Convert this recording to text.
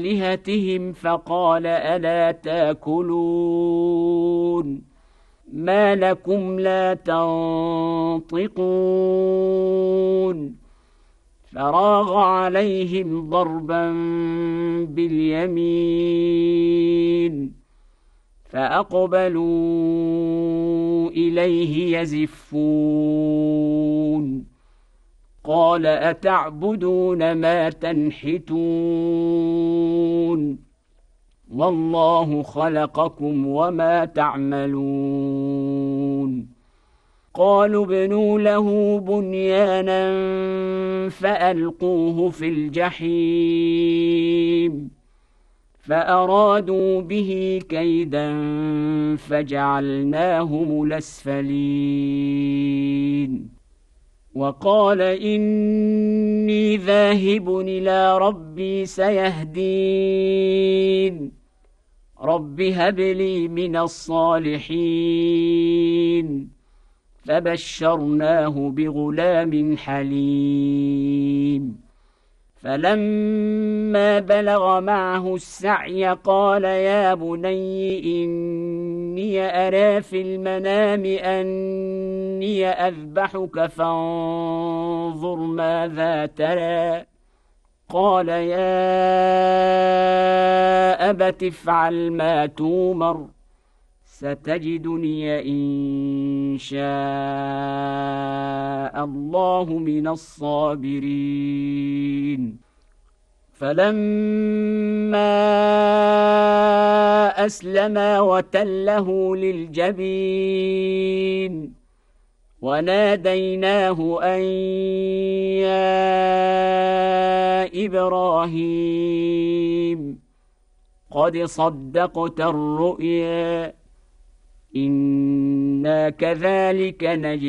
آلهتهم فقال ألا تاكلون ما لكم لا تنطقون فراغ عليهم ضربا باليمين فأقبلوا إليه يزفون قال أتعبدون ما تنحتون والله خلقكم وما تعملون قالوا ابنوا له بنيانا فألقوه في الجحيم فأرادوا به كيدا فجعلناهم الأسفلين وقال إني ذاهب إلى ربي سيهدين رب هب لي من الصالحين فبشرناه بغلام حليم فلما بلغ معه السعي قال يا بني إني أرى في المنام أني أذبحك فانظر ماذا ترى قال يا أبت افعل ما تومر ستجدني إن شاء الله من الصابرين فلما أسلما وتله للجبين وناديناه أن يا إبراهيم قد صدقت الرؤيا إنا كذلك نجزي